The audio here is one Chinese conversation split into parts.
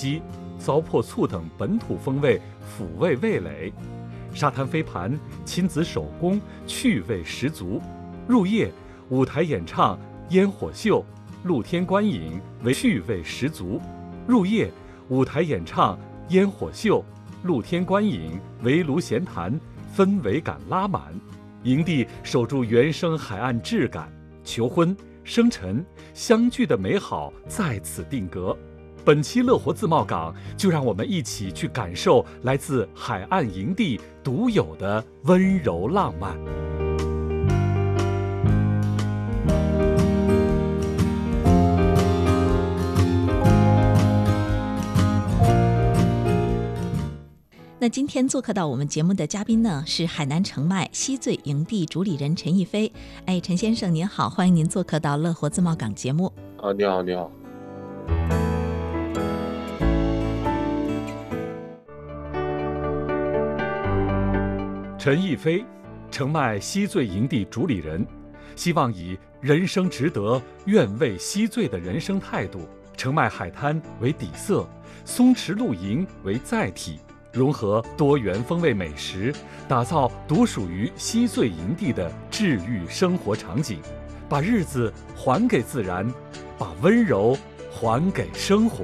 鸡、糟粕醋等本土风味抚慰味蕾，沙滩飞盘、亲子手工趣味十足。入夜，舞台演唱、烟火秀、露天观影为趣味十足。入夜，舞台演唱、烟火秀、露天观影、围炉闲谈，氛围感拉满。营地守住原生海岸质感，求婚、生辰、相聚的美好在此定格。本期乐活自贸港，就让我们一起去感受来自海岸营地独有的温柔浪漫。 那今天做客到我们节目的嘉宾呢，是海南澄迈西醉营地主理人陈逸飞。陈先生您好，欢迎您做客到乐活自贸港节目。 你好，你好。 陈逸飞，澄迈西醉营地主理人，希望以人生值得，愿为西醉的人生态度，澄迈海滩为底色，松池露营为载体，融合多元风味美食，打造独属于西醉营地的治愈生活场景，把日子还给自然，把温柔还给生活。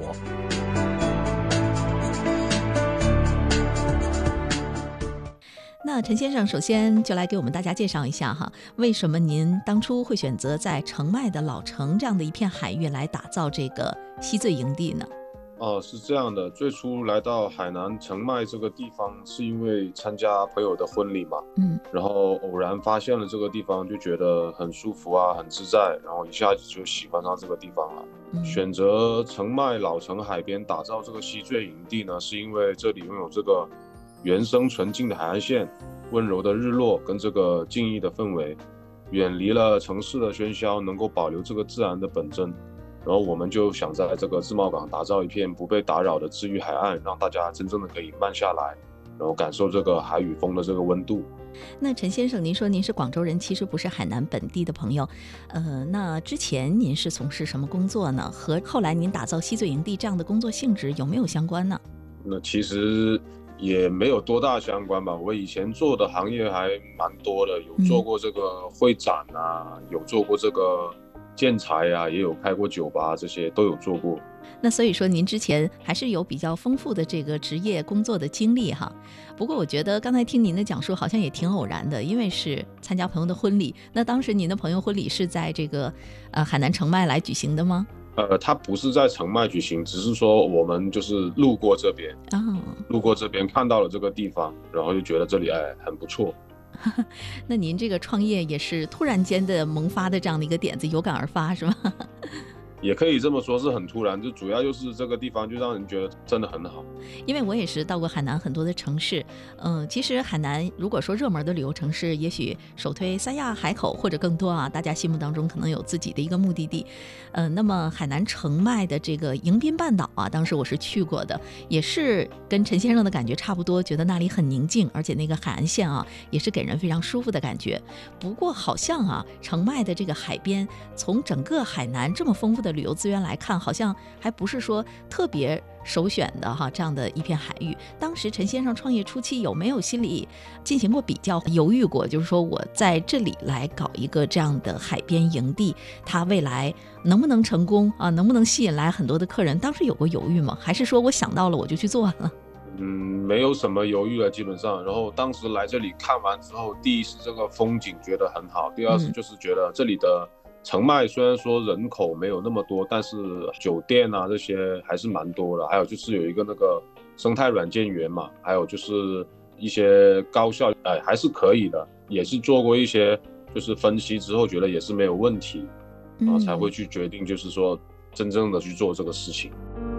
那陈先生首先就来给我们大家介绍一下哈，为什么您当初会选择在澄迈的老城这样的一片海域来打造这个西醉营地呢？ 是这样的，最初来到海南澄迈这个地方是因为参加朋友的婚礼嘛，然后偶然发现了这个地方，就觉得很舒服啊，很自在，然后一下子就喜欢上这个地方了。选择澄迈老城海边打造这个西醉营地呢，是因为这里拥有这个原生纯净的海岸线、温柔的日落跟这个静谧的氛围，远离了城市的喧嚣，能够保留这个自然的本真。然后我们就想在这个自贸港打造一片不被打扰的治愈海岸，让大家真正的可以慢下来，然后感受这个海与风的这个温度。 那陈先生，您说您是广州人，其实不是海南本地的朋友，那之前您是从事什么工作呢？和后来您打造西醉营地这样的工作性质有没有相关呢？ 那其实也没有多大相关吧，我以前做的行业还蛮多的，有做过这个会展啊，有做过这个建材啊，也有开过酒吧，这些都有做过。 那所以说您之前还是有比较丰富的这个职业工作的经历哈。不过我觉得刚才听您的讲述好像也挺偶然的，因为是参加朋友的婚礼。那当时您的朋友婚礼是在这个海南澄迈来举行的吗？ 他不是在澄迈举行，只是说我们就是路过这边，路过这边看到了这个地方，然后就觉得这里很不错。 那您这个创业也是突然间的萌发的这样的一个点子，有感而发是吗？ 也可以这么说，是很突然，就主要就是这个地方就让人觉得真的很好。 因为我也是到过海南很多的城市，其实海南如果说热门的旅游城市，也许首推三亚、海口或者更多啊，大家心目当中可能有自己的一个目的地。那么海南澄迈的这个迎宾半岛啊，当时我是去过的，也是跟陈先生的感觉差不多，觉得那里很宁静，而且那个海岸线啊，也是给人非常舒服的感觉。不过好像啊，澄迈的这个海边，从整个海南这么丰富的旅游资源来看，好像还不是说特别首选的哈，这样的一片海域。当时陈先生创业初期有没有心里进行过比较，犹豫过，就是说我在这里来搞一个这样的海边营地，它未来能不能成功啊？能不能吸引来很多的客人？当时有过犹豫吗？还是说我想到了我就去做了？ 没有什么犹豫了，基本上。然后当时来这里看完之后，第一是这个风景觉得很好，第二是就是觉得这里的澄迈虽然说人口没有那么多，但是酒店啊这些还是蛮多的，还有就是有一个那个生态软件园嘛，还有就是一些高校还是可以的，也是做过一些就是分析之后觉得也是没有问题，然后才会去决定就是说真正的去做这个事情。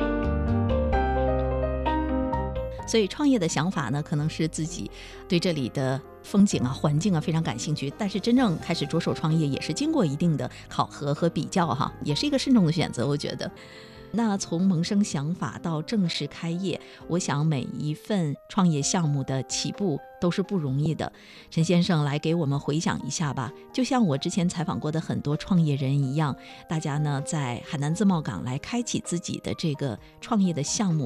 所以创业的想法呢，可能是自己对这里的风景啊、环境啊非常感兴趣，但是真正开始着手创业也是经过一定的考核和比较哈，也是一个慎重的选择，我觉得。那从萌生想法到正式开业，我想每一份创业项目的起步都是不容易的。陈先生来给我们回想一下吧，就像我之前采访过的很多创业人一样，大家呢在海南自贸港来开启自己的这个创业的项目，